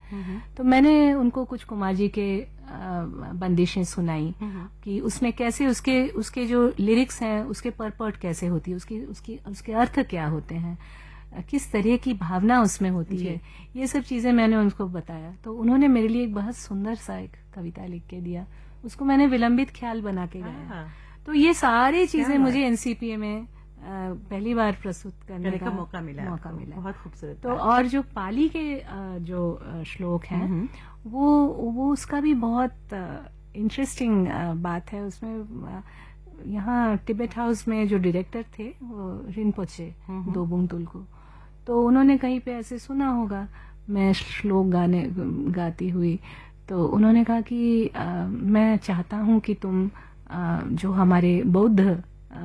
तो मैंने उनको कुछ कुमार जी के बंदिशें सुनाई कि उसमें कैसे उसके जो लिरिक्स हैं उसके परपर्ट कैसे होती है, उसके अर्थ क्या होते हैं, किस तरह की भावना उसमें होती है, ये सब चीजें मैंने उनको बताया। तो उन्होंने मेरे लिए एक बहुत सुंदर सा एक कविता लिख के दिया, उसको मैंने विलंबित ख्याल बना के गाया। तो ये सारी चीजें मुझे एनसीपीए में पहली बार प्रस्तुत करने का मौका मिला। बहुत खूबसूरत। तो और जो पाली के जो श्लोक हैं वो उसका भी बहुत इंटरेस्टिंग बात है। उसमें यहाँ तिब्बत हाउस में जो डायरेक्टर थे वो रिनपोचे दोबुंग तुल्को, तो उन्होंने कहीं पे ऐसे सुना होगा मैं श्लोक गाती हुई, तो उन्होंने कहा कि मैं चाहता हूँ कि तुम जो हमारे बौद्ध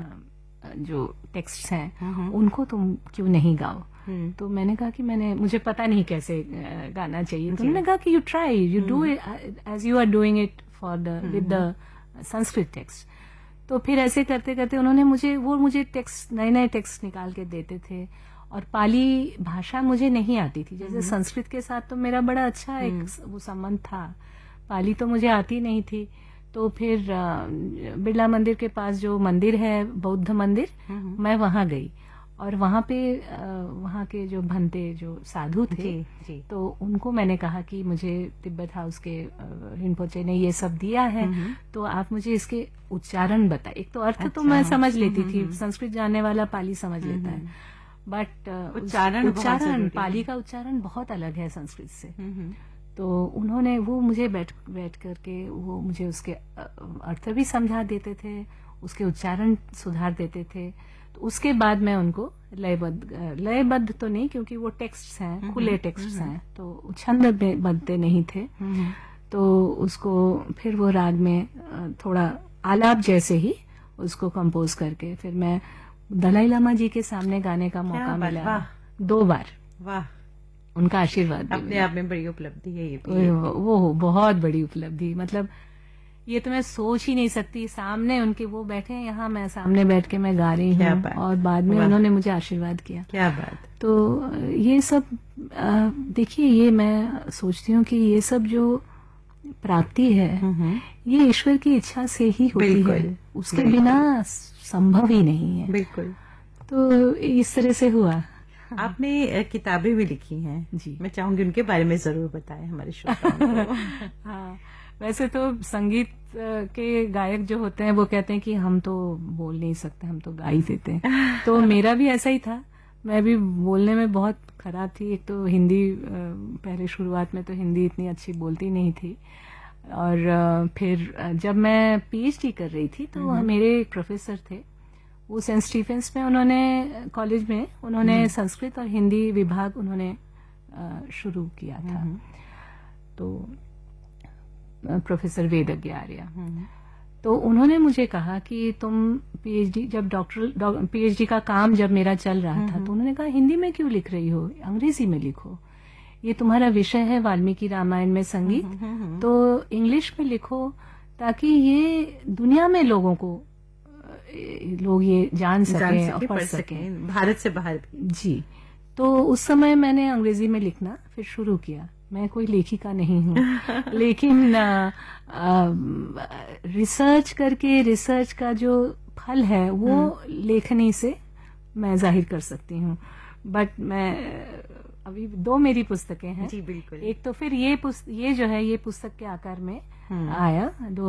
जो टेक्स्ट हैं उनको तुम क्यों नहीं गाओ। तो मैंने कहा कि मुझे पता नहीं कैसे गाना चाहिए। तो उन्होंने कहा कि you try, you do it as you are doing it for with the Sanskrit text. तो फिर ऐसे करते करते उन्होंने मुझे टेक्स्ट नए टेक्स्ट निकाल के देते थे। और पाली भाषा मुझे नहीं आती थी, जैसे संस्कृत के साथ तो मेरा बड़ा अच्छा एक वो संबंध था, पाली तो मुझे आती नहीं थी। तो फिर बिरला मंदिर के पास जो मंदिर है बौद्ध मंदिर, मैं वहां गई और वहां के जो भंते जो साधु थे जी। तो उनको मैंने कहा कि मुझे तिब्बत हाउस के रिनपोचे ने ये सब दिया है, तो आप मुझे इसके उच्चारण बताए। एक तो अर्थ तो मैं समझ लेती थी, संस्कृत जानने वाला पाली समझ लेता है, बट उच्चारण पाली का उच्चारण बहुत अलग है संस्कृत से। तो उन्होंने वो मुझे बैठ करके वो मुझे उसके अर्थ भी समझा देते थे, उसके उच्चारण सुधार देते थे। तो उसके बाद मैं उनको लयबद्ध तो नहीं, क्योंकि वो टेक्स्ट्स हैं, खुले टेक्स्ट्स हैं, तो छंद में बदते नहीं थे। तो उसको फिर वो राग में थोड़ा आलाप जैसे ही उसको कंपोज करके फिर मैं दलाई लामा जी के सामने गाने का मौका मिला 2 बार। वाह, उनका आशीर्वाद अपने आप में बड़ी उपलब्धि है ये। वो बहुत बड़ी उपलब्धि, मतलब ये तो मैं सोच ही नहीं सकती। सामने उनके वो बैठे हैं, यहाँ मैं सामने बैठ के मैं गा रही हूँ और बाद में उन्होंने मुझे आशीर्वाद किया। क्या बात। तो ये सब देखिए, ये मैं सोचती हूँ कि ये सब जो प्राप्ति है ये ईश्वर की इच्छा से ही होती है, उसके बिना संभव ही नहीं है। बिल्कुल। तो इस तरह से हुआ। आपने किताबें भी लिखी हैं जी, मैं चाहूंगी उनके बारे में जरूर बताएं हमारे श्रोताओं को। हाँ, वैसे तो संगीत के गायक जो होते हैं वो कहते हैं कि हम तो बोल नहीं सकते, हम तो गा ही देते हैं। तो मेरा भी ऐसा ही था, मैं भी बोलने में बहुत खराब थी। एक तो हिंदी पहले शुरुआत में तो हिंदी इतनी अच्छी बोलती नहीं थी, और फिर जब मैं पीएचडी कर रही थी तो मेरे एक प्रोफेसर थे, वो सेंट स्टीफेंस में उन्होंने कॉलेज में उन्होंने संस्कृत और हिंदी विभाग उन्होंने शुरू किया था। तो प्रोफेसर वेदज्ञ आर्य, तो उन्होंने मुझे कहा कि तुम पीएचडी जब पीएचडी का काम जब मेरा चल रहा था, तो उन्होंने कहा हिंदी में क्यों लिख रही हो, अंग्रेजी में लिखो, ये तुम्हारा विषय है वाल्मीकि रामायण में संगीत, तो इंग्लिश में लिखो ताकि ये दुनिया में लोग ये जान सके और पढ़ सके, भारत से बाहर जी। तो उस समय मैंने अंग्रेजी में लिखना फिर शुरू किया। मैं कोई लेखिका नहीं हूँ, लेकिन रिसर्च करके रिसर्च का जो फल है वो लेखनी से मैं जाहिर कर सकती हूँ। बट मैं अभी 2 मेरी पुस्तकें हैं जी। बिल्कुल। एक तो फिर ये जो है ये पुस्तक के आकार में आया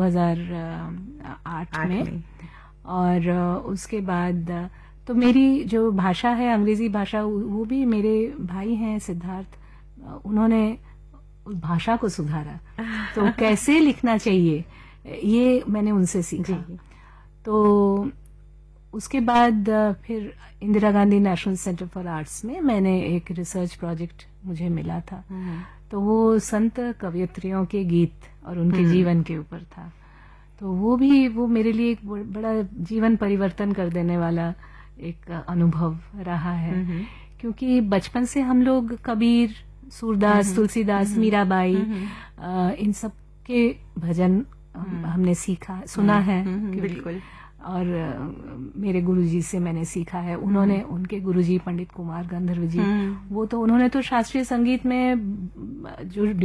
2008 में, और उसके बाद तो मेरी जो भाषा है अंग्रेजी भाषा, वो भी मेरे भाई हैं सिद्धार्थ, उन्होंने उस भाषा को सुधारा। तो कैसे लिखना चाहिए ये मैंने उनसे सीखा। तो उसके बाद फिर Indira Gandhi national centre for arts में मैंने एक रिसर्च प्रोजेक्ट मुझे मिला था, तो वो संत कवयित्रियों के गीत और उनके जीवन के ऊपर था। तो वो मेरे लिए एक बड़ा जीवन परिवर्तन कर देने वाला एक अनुभव रहा है, क्योंकि बचपन से हम लोग कबीर, सूरदास, तुलसीदास, मीराबाई, इन सब के भजन हमने सुना है। बिल्कुल। और मेरे गुरुजी से मैंने सीखा है। उनके गुरुजी पंडित कुमार गंधर्व जी, वो तो उन्होंने तो शास्त्रीय संगीत में जो